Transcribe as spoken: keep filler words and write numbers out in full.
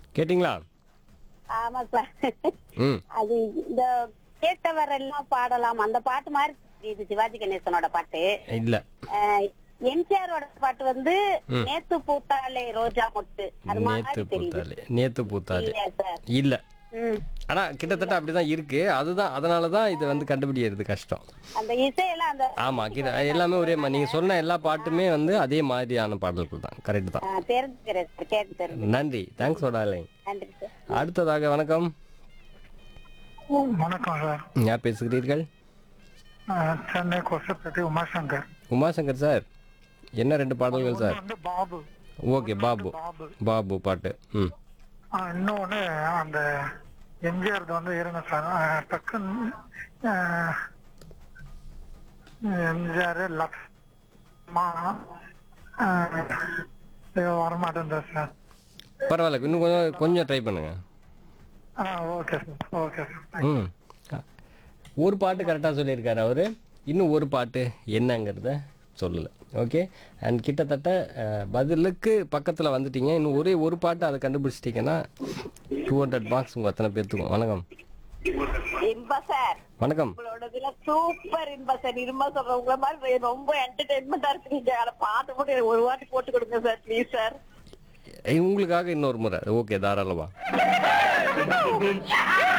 கேட்டிங்களா? ஆமா சார். ம். அது இந்த கேட்டவரெல்லாம் பாடலாம் அந்த பாட்டு மாதிரி இது சிவாஜி கணேசனோட பாட்டு. இல்ல. எம்ஜிஆரோட பாட்டு வந்து ம். நேத்து பூத்தாலே ரோஜா மொட்டு அது நேத்து மாதிரி தெரியுது. பூத்தாலே நேத்து பூத்தாலே இல்லையா சார்? இல்ல. ம். ஆனா கிட்டத்தட்ட அப்படிதான் இருக்கு. அதுதான் அதனால தான் இது வந்து கண்டுபிடிக்கிறது கஷ்டம். அந்த இசையெல்லாம் அந்த ஆமா, கிட்ட எல்லாமே ஒரே மாதிரி. நீங்க சொன்ன எல்லா பாட்டுமே வந்து அதே மாதிரியான பாடல்கள் தான். கரெக்ட் தான். ஆ, தெரிஞ்சுக்கிறேன் சார். கேட்டு தெரிஞ்சு. நன்றி. Thanks for darling. நன்றி சார். அடுத்ததாக வணக்கம். வணக்கம் சார். யார் பேசுகிறீர்கள்? அஹ் சென்னை கொசப்பேட்டை உமாசங்கர். உமாசங்கர் சார், என்ன ரெண்டு பாடல்கள் சார்? ஒண்ணு வந்து பாபு. ஓகே, பாபு. பாபு. பாபு பாட்டு. ம். அஹ் இன்னொன்னு அந்த எம்ஜிஆர் வந்து இருங்க சார். அஹ் டக்குன்னு அஹ் எம்ஜிஆர் லக்ஷ்மா வரமாட்டேன் சார். பரவாயில்ல, இன்னும் கொஞ்சம் கொஞ்சம் ட்ரை பண்ணுங்க. ஆ ஓகே சார். Okay sir. ம். ஒரு பாட்டு கரெக்டாக சொல்லியிருக்காரு அவரு. இன்னும் ஒரு பாட்டு என்னங்கிறத சொல்லலை. ஓகே. அண்ட் கிட்டத்தட்ட அஹ், பதிலுக்கு பக்கத்தில் வந்துட்டீங்க. இன்னும் ஒரே ஒரு பாட்டு அதை கண்டுபிடிச்சிட்டிங்கன்னா டூ ஹண்ட்ரட் மார்க்ஸ் உங்கள் அத்தனை பேர்த்துக்கும். வணக்கம். இன்பா சார், வணக்கம். உங்களோடதுல சூப்பர் இன்பா சார். இருமா சொல்றவங்கள மாதிரி ரொம்ப என்டர்டைன்மெண்டா இருக்கீங்க. ஆனா பாட்டு போட்டு ஒரு வாட்டி போட்டு கொடுங்க சார், ப்ளீஸ் சார். ஏய், உங்களுக்காக இன்னொரு முறை. ஓகே, தாராளமா.